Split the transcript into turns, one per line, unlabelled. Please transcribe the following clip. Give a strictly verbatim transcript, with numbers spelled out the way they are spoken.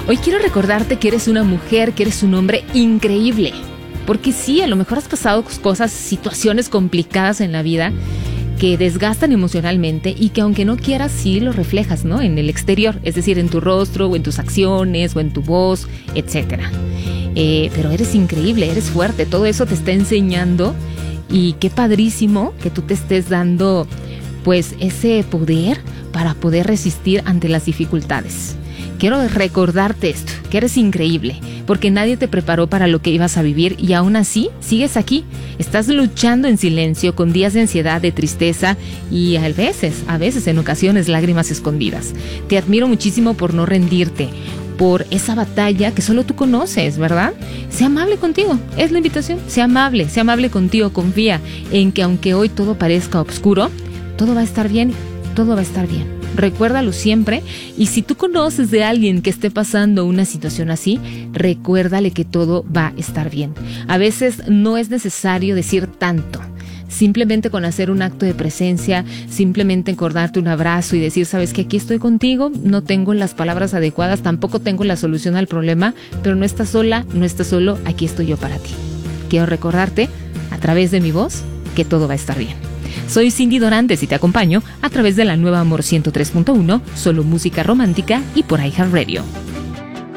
Hoy quiero recordarte que eres una mujer, que eres un hombre increíble. Porque sí, a lo mejor has pasado cosas, situaciones complicadas en la vida que desgastan emocionalmente y que aunque no quieras, sí lo reflejas, ¿no? En el exterior, es decir, en tu rostro o en tus acciones o en tu voz, etcétera. Eh, pero eres increíble, eres fuerte, todo eso te está enseñando y qué padrísimo que tú te estés dando pues ese poder para poder resistir ante las dificultades. Quiero recordarte esto, que eres increíble, porque nadie te preparó para lo que ibas a vivir y aún así sigues aquí. Estás luchando en silencio con días de ansiedad, de tristeza y a veces, a veces en ocasiones lágrimas escondidas. Te admiro muchísimo por no rendirte, por esa batalla que solo tú conoces, ¿verdad? Sé amable contigo, es la invitación. Sé amable, sé amable contigo, confía en que aunque hoy todo parezca oscuro, todo va a estar bien, todo va a estar bien. Recuérdalo siempre y si tú conoces de alguien que esté pasando una situación así, recuérdale que todo va a estar bien. A veces no es necesario decir tanto. Simplemente con hacer un acto de presencia, simplemente con darte un abrazo y decir, sabes que aquí estoy contigo, no tengo las palabras adecuadas, tampoco tengo la solución al problema, pero no estás sola, no estás solo, aquí estoy yo para ti. Quiero recordarte, a través de mi voz, que todo va a estar bien. Soy Cindy Dorantes y te acompaño a través de la nueva Amor ciento tres punto uno, solo música romántica y por iHeartRadio.